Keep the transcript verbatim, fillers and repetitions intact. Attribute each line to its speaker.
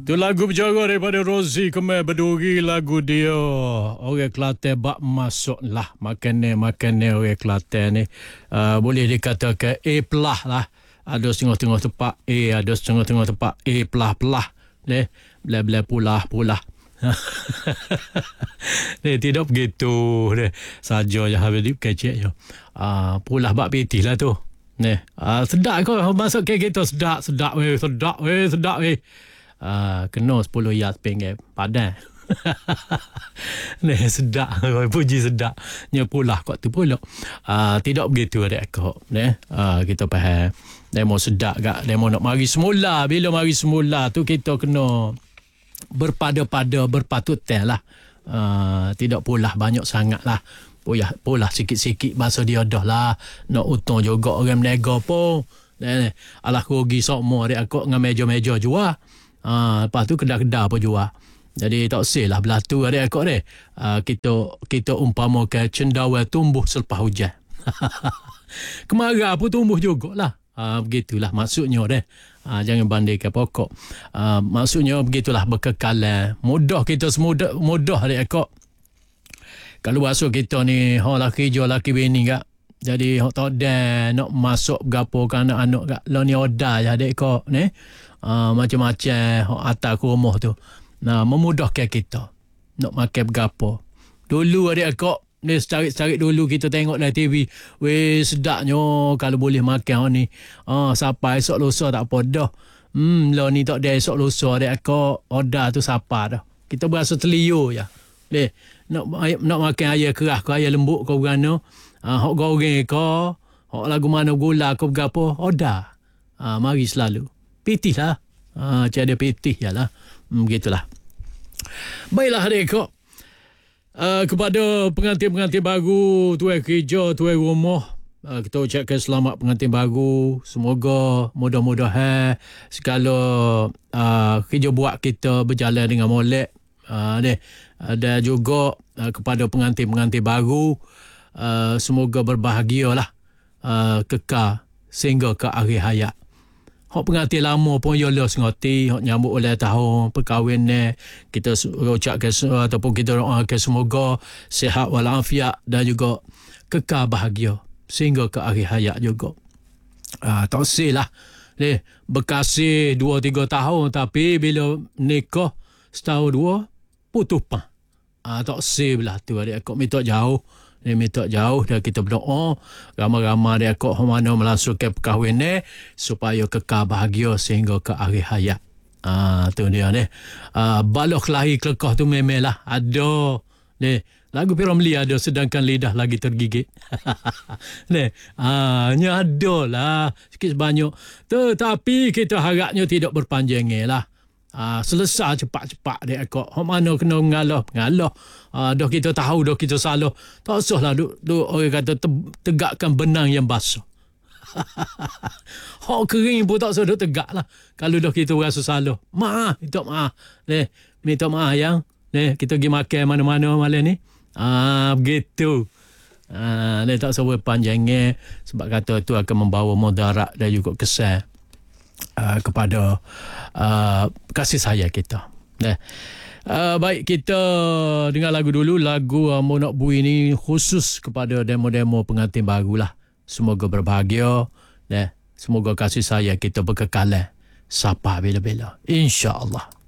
Speaker 1: Tu lagu berjaga daripada Rozi Kemal Berduri, lagu dia. Orang Kelantan bak masuk lah. Makan makan orang Kelantan ni. Uh, boleh dikatakan A pelah lah. Ada setengah-tengah tempat A, ada setengah-tengah tempat A pelah-pelah. Ni, belah-belah pulah-pulah. Ni tidak begitu. Ni, saja je habis kecek je. Uh, pulah bak pitih lah tu. Ni, uh, sedap kau masuk ke kita sedap, sedap weh, sedap weh, sedap weh. Uh, kena sepuluh yard pinggir padan. Ni sedap, puji sedap. Nya pula kau tu pula. Uh, tidak begitu adik kau. Ni, uh, kita faham. Demo sedap gak, demo nak mari semula. Bila mari semula tu kita kena berpada-pada, berpatutan lah. Uh, tidak pula banyak sangat lah. Pula, pula sikit-sikit masa dia dah lah. Nak utang juga orang menega pun. Ni, alah rugi semua adik kau dengan meja-meja jual. Ah, lepas tu kedai-kedai apa jual. Jadi tak sel lah belah tu adik akak ni. Ah, kita kita umpamakan cendawan tumbuh selepas hujan. Kemarau pun tumbuh jugalah. Ah, begitulah maksudnya deh. Ah, jangan bandingkan pokok. Ah, maksudnya begitulah berkekalan. Mudah kita semudah mudah adik akak. Kalau bahasa kita ni hak laki kerja laki bini kak. Jadi hak tak ada nak masuk gapo kan anak-anak kak. Lah ni order je adik akak ni. Uh, macam-macam atas ke rumah tu. Nah, memudahkan kita nak makan berapa. Dulu adik akak ni secarik-secarik dulu kita tengok dalam T V. Weh sedapnya kalau boleh makan ni. Ah, sampai esok lusa tak apa dah. Hmm, lah ni tak ada esok lusa adik akak. Order tu siapa dah. Kita berasa terliur je. Leh, nak nak makan ayam keras ke ayam lembut ke berana. Ah, hok goreng ke, hok lagu mana gula ke berapa. Order. Ah, mari selalu. Pitih lah. Ha, macam ada pitih je lah. Hmm, begitulah. Baiklah adik kak. Uh, kepada pengantin-pengantin baru, tuan kerja, tuan rumah. Uh, kita ucapkan selamat pengantin baru. Semoga mudah-mudahan segala uh, kerja buat kita berjalan dengan molek. Uh, uh, dan juga uh, kepada pengantin-pengantin baru. Uh, semoga berbahagialah. Uh, kekal sehingga ke akhir hayat. Hak pengantin lama pun yalah sengoti, hak nyambut oleh tahun perkahwin ni, kita ucapkan ataupun kita doakan semoga sihat walafiat dan juga kekal bahagia sehingga ke akhir hayat juga. Ah, tak silah. Ni berkasih dua tiga tahun tapi bila nikah setahun dua putus pang. Ah, tak sih belah tu adik akak minta jauh. Ni minta jauh dan kita berdoa ramai-ramai dia kok mana melangsungkan perkahwin ni supaya kekal bahagia sehingga ke akhir hayat. Ah, tu dia ni. Ah, baloh kelahi kelekah tu memelah ada. Ni lagu Piramli ada sedangkan lidah lagi tergigit. Ni, ah, nya ada lah sikit sebanyak. Tetapi kita harapnya tidak berpanjangnya lah. Ah, selesai cepat-cepat dia kok. Hok mana kena mengalah, mengalah. Ah, dah kita tahu dah kita salah. Tak usahlah duk duk orang kata te- tegakkan benang yang basah. Hok kering pun tak usah duk tegaklah. Kalau dah kita rasa salah. Maaf, minta maaf. Ni, minta maaf yang ni kita pergi makan mana-mana malam ni. Ah, begitu. Ah, ni tak usah berpanjangnya sebab kata tu akan membawa mudarat dan juga kesan. Uh, kepada uh, kasih sayang kita. Nah, uh, baik kita dengar lagu dulu. Lagu uh, Monak Bui ni khusus kepada demo-demo pengantin barulah. Semoga berbahagia. Nah, semoga kasih sayang kita berkekalan sampai bila-bila. InsyaAllah.